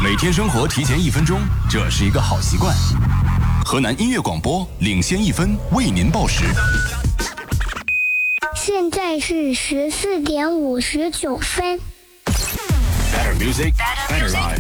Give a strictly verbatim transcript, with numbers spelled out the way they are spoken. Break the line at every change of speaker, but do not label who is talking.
每天生活提前一分钟，这是一个好习惯。河南音乐广播领先一分，为您报时。
现在是十四点五十九分。
Better music, better life.